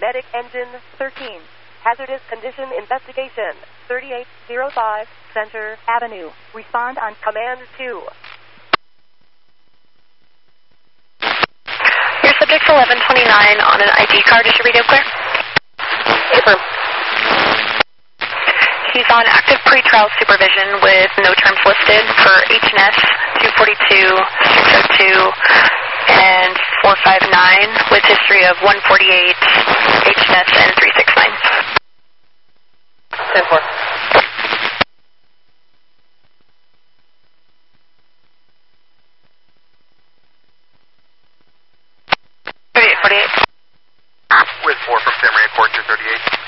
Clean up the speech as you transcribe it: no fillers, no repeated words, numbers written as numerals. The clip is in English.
Medic Engine 13. Hazardous Condition Investigation. 3805 Center Avenue. Respond on Command 2. Your subject's 1129 on an ID card. Is your radio clear? Affirm. He's on active pretrial supervision with no terms listed for HNS 242, 602, and 459 with history of 148, HNS, and 369. 10-4. With 4 from Samurai Court 238.